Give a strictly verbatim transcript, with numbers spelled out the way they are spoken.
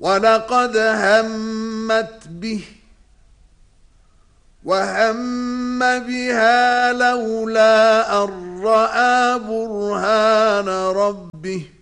وَلَقَدْ هَمَّتْ بِهِ وَهَمَّ بِهَا لَوْلَا أَن رَّأَىٰ بُرْهَانَ رَبِّهِ